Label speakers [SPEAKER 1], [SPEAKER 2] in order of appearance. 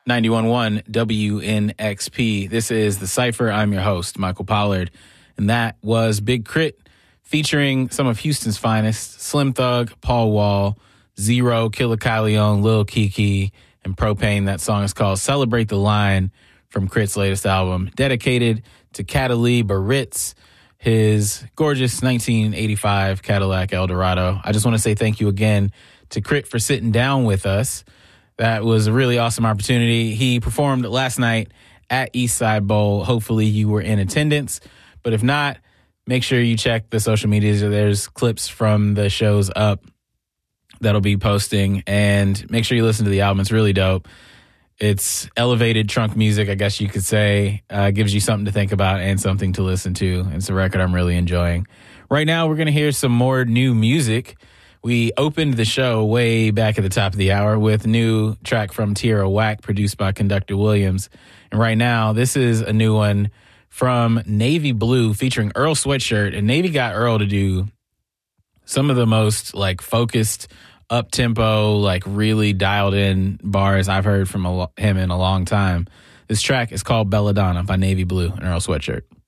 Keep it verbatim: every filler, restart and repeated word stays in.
[SPEAKER 1] ninety-one point one W N X P. This is The Cypher. I'm your host, Michael Pollard. And that was Big Crit featuring some of Houston's finest, Slim Thug, Paul Wall, Zero, Killer Kyleon, Lil Kiki, and Propane. That song is called Celebrate the Line from Crit's latest album, dedicated to Catalee Baritz, his gorgeous nineteen eighty-five Cadillac Eldorado. I just want to say thank you again to Crit for sitting down with us. That was a really awesome opportunity. He performed last night at Eastside Bowl. Hopefully you were in attendance. But if not, make sure you check the social medias. There's clips from the shows up that'll be posting. And make sure you listen to the album. It's really dope. It's elevated trunk music, I guess you could say. Uh, gives you something to think about and something to listen to. It's a record I'm really enjoying. Right now, we're going to hear some more new music. We opened the show way back at the top of the hour with a new track from Tierra Whack, produced by Conductor Williams. And right now, this is a new one from Navy Blue featuring Earl Sweatshirt. And Navy got Earl to do some of the most like focused, up-tempo, like really dialed-in bars I've heard from a, him in a long time. This track is called Belladonna by Navy Blue and Earl Sweatshirt.